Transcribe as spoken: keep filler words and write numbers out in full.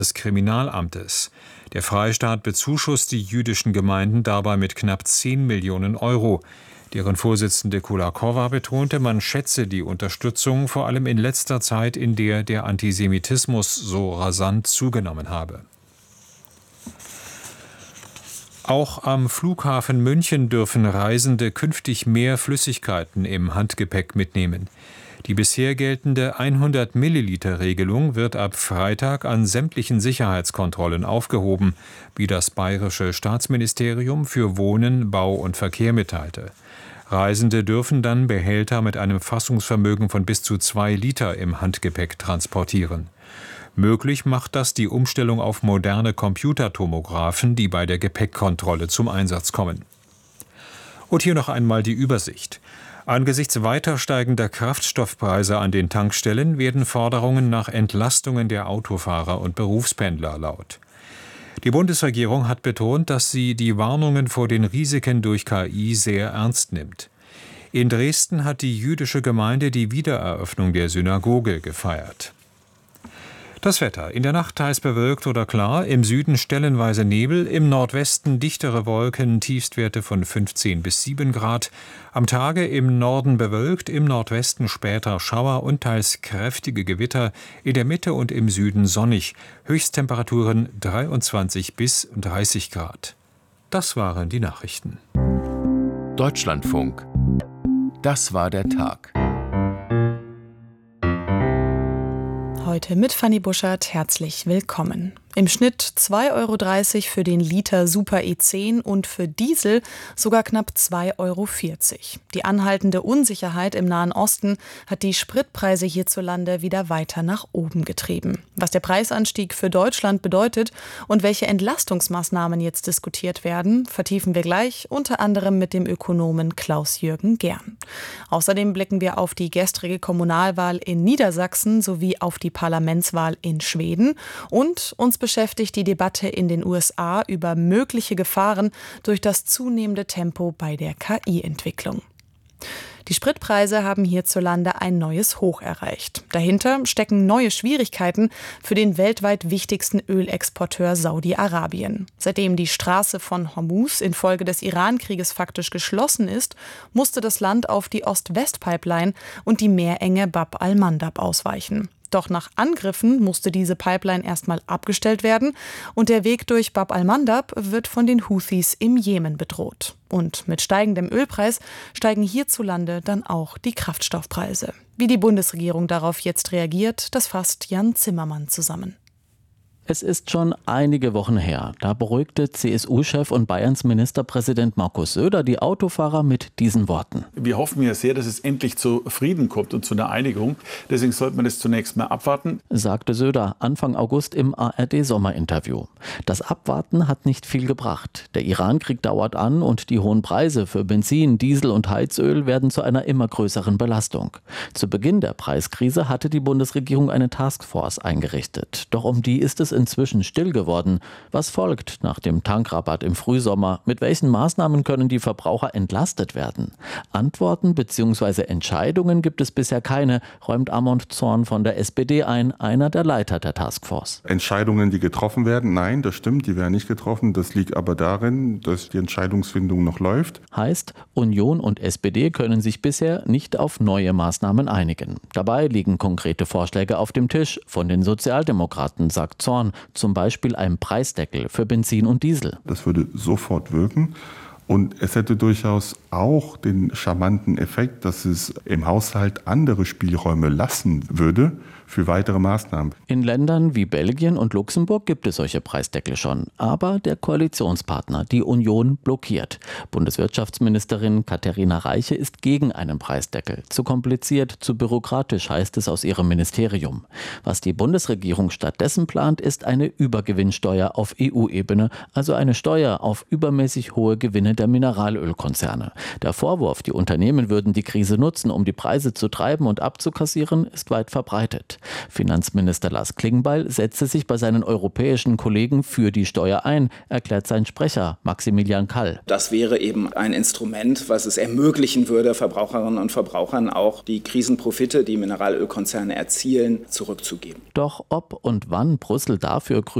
des Kriminalamtes. Der Freistaat bezuschusst die jüdischen Gemeinden dabei mit knapp zehn Millionen Euro. Deren Vorsitzende Kulakova betonte, man schätze die Unterstützung vor allem in letzter Zeit, in der der Antisemitismus so rasant zugenommen habe. Auch am Flughafen München dürfen Reisende künftig mehr Flüssigkeiten im Handgepäck mitnehmen. Die bisher geltende hundert Milliliter Regelung wird ab Freitag an sämtlichen Sicherheitskontrollen aufgehoben, wie das Bayerische Staatsministerium für Wohnen, Bau und Verkehr mitteilte. Reisende dürfen dann Behälter mit einem Fassungsvermögen von bis zu zwei Liter im Handgepäck transportieren. Möglich macht das die Umstellung auf moderne Computertomographen, die bei der Gepäckkontrolle zum Einsatz kommen. Und hier noch einmal die Übersicht. Angesichts weiter steigender Kraftstoffpreise an den Tankstellen werden Forderungen nach Entlastungen der Autofahrer und Berufspendler laut. Die Bundesregierung hat betont, dass sie die Warnungen vor den Risiken durch K I sehr ernst nimmt. In Dresden hat die jüdische Gemeinde die Wiedereröffnung der Synagoge gefeiert. Das Wetter. In der Nacht teils bewölkt oder klar, im Süden stellenweise Nebel, im Nordwesten dichtere Wolken, Tiefstwerte von fünfzehn bis sieben Grad. Am Tage im Norden bewölkt, im Nordwesten später Schauer und teils kräftige Gewitter, in der Mitte und im Süden sonnig. Höchsttemperaturen dreiundzwanzig bis dreißig Grad. Das waren die Nachrichten. Deutschlandfunk. Das war der Tag. Heute mit Fanny Buschert, herzlich willkommen. Im Schnitt zwei Euro dreißig für den Liter Super E zehn und für Diesel sogar knapp zwei Euro vierzig. Die anhaltende Unsicherheit im Nahen Osten hat die Spritpreise hierzulande wieder weiter nach oben getrieben. Was der Preisanstieg für Deutschland bedeutet und welche Entlastungsmaßnahmen jetzt diskutiert werden, vertiefen wir gleich, unter anderem mit dem Ökonomen Klaus-Jürgen Gern. Außerdem blicken wir auf die gestrige Kommunalwahl in Niedersachsen sowie auf die Parlamentswahl in Schweden und uns beschäftigt die Debatte in den U S A über mögliche Gefahren durch das zunehmende Tempo bei der K I-Entwicklung. Die Spritpreise haben hierzulande ein neues Hoch erreicht. Dahinter stecken neue Schwierigkeiten für den weltweit wichtigsten Ölexporteur Saudi-Arabien. Seitdem die Straße von Hormuz infolge des Iran-Krieges faktisch geschlossen ist, musste das Land auf die Ost-West-Pipeline und die Meerenge Bab al-Mandab ausweichen. Doch nach Angriffen musste diese Pipeline erstmal abgestellt werden und der Weg durch Bab al-Mandab wird von den Houthis im Jemen bedroht. Und mit steigendem Ölpreis steigen hierzulande dann auch die Kraftstoffpreise. Wie die Bundesregierung darauf jetzt reagiert, das fasst Jan Zimmermann zusammen. Es ist schon einige Wochen her. Da beruhigte C S U-Chef und Bayerns Ministerpräsident Markus Söder die Autofahrer mit diesen Worten. Wir hoffen ja sehr, dass es endlich zu Frieden kommt und zu einer Einigung. Deswegen sollte man das zunächst mal abwarten, sagte Söder Anfang August im A R D-Sommerinterview. Das Abwarten hat nicht viel gebracht. Der Iran-Krieg dauert an und die hohen Preise für Benzin, Diesel und Heizöl werden zu einer immer größeren Belastung. Zu Beginn der Preiskrise hatte die Bundesregierung eine Taskforce eingerichtet. Doch um die ist es inzwischen still geworden. Was folgt nach dem Tankrabatt im Frühsommer? Mit welchen Maßnahmen können die Verbraucher entlastet werden? Antworten bzw. Entscheidungen gibt es bisher keine, räumt Amond Zorn von der S P D ein, einer der Leiter der Taskforce. Entscheidungen, die getroffen werden, nein, das stimmt, die werden nicht getroffen. Das liegt aber darin, dass die Entscheidungsfindung noch läuft. Heißt, Union und S P D können sich bisher nicht auf neue Maßnahmen einigen. Dabei liegen konkrete Vorschläge auf dem Tisch von den Sozialdemokraten, sagt Zorn. Zum Beispiel ein Preisdeckel für Benzin und Diesel. Das würde sofort wirken. Und es hätte durchaus auch den charmanten Effekt, dass es im Haushalt andere Spielräume lassen würde für weitere Maßnahmen. In Ländern wie Belgien und Luxemburg gibt es solche Preisdeckel schon. Aber der Koalitionspartner, die Union, blockiert. Bundeswirtschaftsministerin Katharina Reiche ist gegen einen Preisdeckel. Zu kompliziert, zu bürokratisch, heißt es aus ihrem Ministerium. Was die Bundesregierung stattdessen plant, ist eine Übergewinnsteuer auf E U-Ebene, also eine Steuer auf übermäßig hohe Gewinne der Mineralölkonzerne. Der Vorwurf, die Unternehmen würden die Krise nutzen, um die Preise zu treiben und abzukassieren, ist weit verbreitet. Finanzminister Lars Klingbeil setze sich bei seinen europäischen Kollegen für die Steuer ein, erklärt sein Sprecher Maximilian Kall. Das wäre eben ein Instrument, was es ermöglichen würde, Verbraucherinnen und Verbrauchern auch die Krisenprofite, die Mineralölkonzerne erzielen, zurückzugeben. Doch ob und wann Brüssel dafür